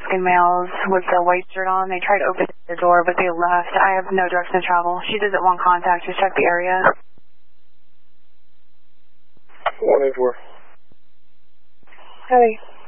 Mexican males with the white shirt on. They tried to open the door, but they left. I have no direction to travel. She doesn't want contact. Just check the area. 184. Heavy.